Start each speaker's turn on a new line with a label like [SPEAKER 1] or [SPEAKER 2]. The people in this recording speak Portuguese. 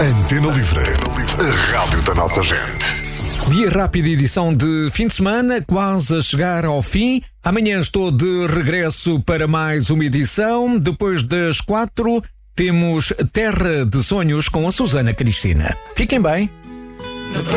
[SPEAKER 1] Antena Livre, a rádio da nossa gente.
[SPEAKER 2] Via rápida edição de fim de semana, quase a chegar ao fim. Amanhã estou de regresso para mais uma edição. Depois das 4, temos Terra de Sonhos com a Susana Cristina. Fiquem bem.